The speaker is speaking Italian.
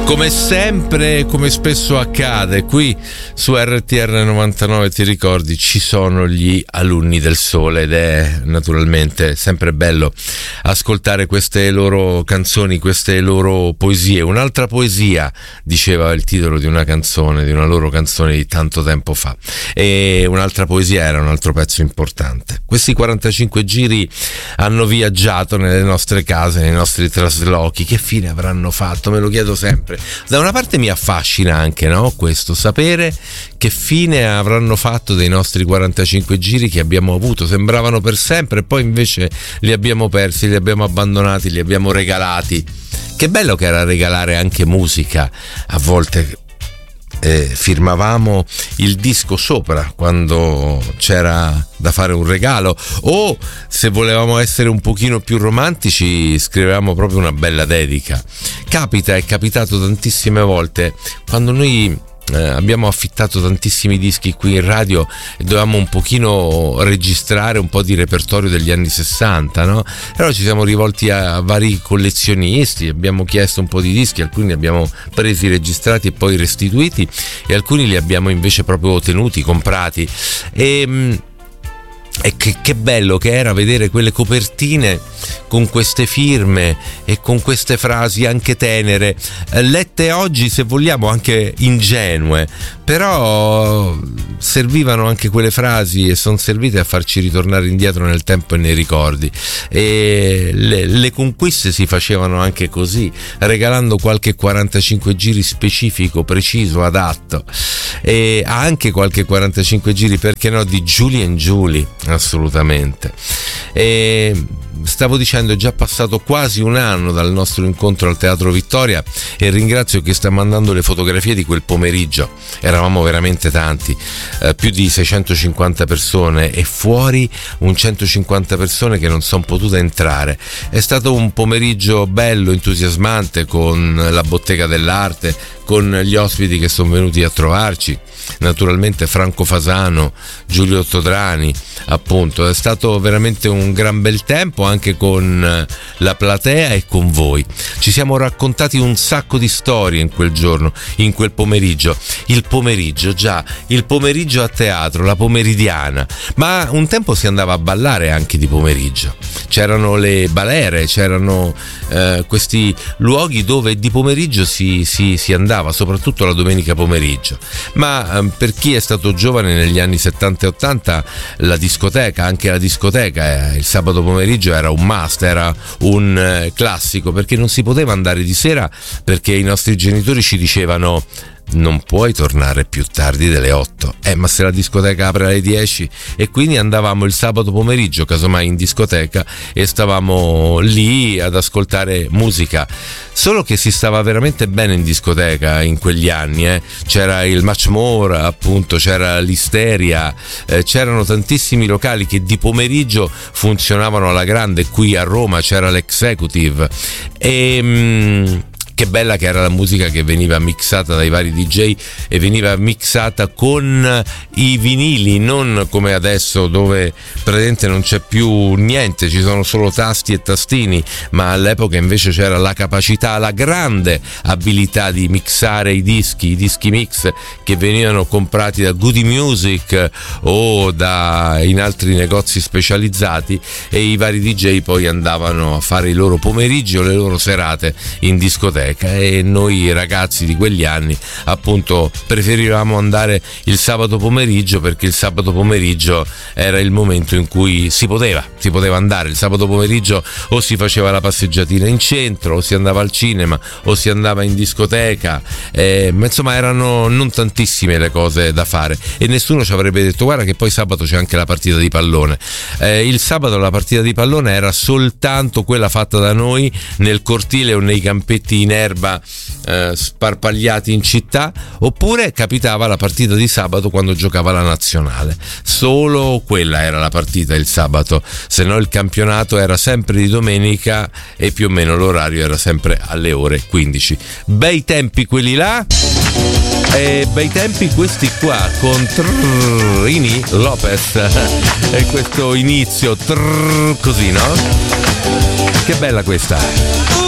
Come sempre, come spesso accade, qui su RTR 99, ti ricordi, ci sono gli alunni del sole ed è naturalmente sempre bello ascoltare queste loro canzoni, queste loro poesie. Un'altra poesia, diceva il titolo di una canzone, di una loro canzone di tanto tempo fa, e un'altra poesia era un altro pezzo importante. Questi 45 giri hanno viaggiato nelle nostre case, nei nostri traslochi. Che fine avranno fatto? Me lo chiedo sempre. Da una parte mi affascina anche, no? Questo, sapere che fine avranno fatto dei nostri 45 giri che abbiamo avuto. Sembravano per sempre e poi invece li abbiamo persi, li abbiamo abbandonati, li abbiamo regalati. Che bello che era regalare anche musica. A volte firmavamo il disco sopra quando c'era da fare un regalo, o se volevamo essere un pochino più romantici scrivevamo proprio una bella dedica. È capitato tantissime volte quando noi abbiamo affittato tantissimi dischi qui in radio e dovevamo un pochino registrare un po' di repertorio degli anni 60, no? Allora ci siamo rivolti a vari collezionisti, abbiamo chiesto un po' di dischi, alcuni li abbiamo presi, registrati e poi restituiti, e alcuni li abbiamo invece proprio tenuti, comprati. E che bello che era vedere quelle copertine con queste firme e con queste frasi anche tenere, lette oggi se vogliamo anche ingenue, però servivano anche quelle frasi e sono servite a farci ritornare indietro nel tempo e nei ricordi. E le conquiste si facevano anche così, regalando qualche 45 giri specifico, preciso, adatto, e anche qualche 45 giri, perché no, di Julie and Julie. Assolutamente. E stavo dicendo, è già passato quasi un anno dal nostro incontro al Teatro Vittoria e ringrazio chi sta mandando le fotografie di quel pomeriggio. Eravamo veramente tanti, più di 650 persone e fuori un 150 persone che non sono potute entrare. È stato un pomeriggio bello, entusiasmante, con la Bottega dell'Arte, con gli ospiti che sono venuti a trovarci, naturalmente Franco Fasano, Giulio Todrani, appunto. È stato veramente un gran bel tempo anche con la platea e con voi. Ci siamo raccontati un sacco di storie in quel giorno, in quel pomeriggio. Il pomeriggio a teatro, la pomeridiana, ma un tempo si andava a ballare anche di pomeriggio. C'erano le balere, c'erano questi luoghi dove di pomeriggio si andava, soprattutto la domenica pomeriggio. Ma per chi è stato giovane negli anni 70 e 80, la discoteca, anche la discoteca, il sabato pomeriggio era un must, era un classico, perché non si poteva andare di sera, perché i nostri genitori ci dicevano: non puoi tornare più tardi delle 8. Ma se la discoteca apre alle 10, e quindi andavamo il sabato pomeriggio casomai in discoteca e stavamo lì ad ascoltare musica. Solo che si stava veramente bene in discoteca in quegli anni, c'era il Much More, appunto, c'era l'Isteria, c'erano tantissimi locali che di pomeriggio funzionavano alla grande. Qui a Roma c'era l'Executive che bella che era la musica che veniva mixata dai vari DJ, e veniva mixata con i vinili, non come adesso dove praticamente non c'è più niente, ci sono solo tasti e tastini, ma all'epoca invece c'era la capacità, la grande abilità di mixare i dischi mix che venivano comprati da Goody Music o in altri negozi specializzati, e i vari DJ poi andavano a fare i loro pomeriggi o le loro serate in discoteca. E noi ragazzi di quegli anni appunto preferivamo andare il sabato pomeriggio, perché il sabato pomeriggio era il momento in cui si poteva andare. Il sabato pomeriggio o si faceva la passeggiatina in centro, o si andava al cinema, o si andava in discoteca, ma insomma erano non tantissime le cose da fare, e nessuno ci avrebbe detto: guarda che poi sabato c'è anche la partita di pallone. Il sabato la partita di pallone era soltanto quella fatta da noi nel cortile o nei campetti in erba sparpagliati in città, oppure capitava la partita di sabato quando giocava la nazionale. Solo quella era la partita il sabato, se no il campionato era sempre di domenica e più o meno l'orario era sempre alle ore 15. Bei tempi quelli là, e bei tempi questi qua con Trini Lopez e questo inizio così, no? Che bella questa.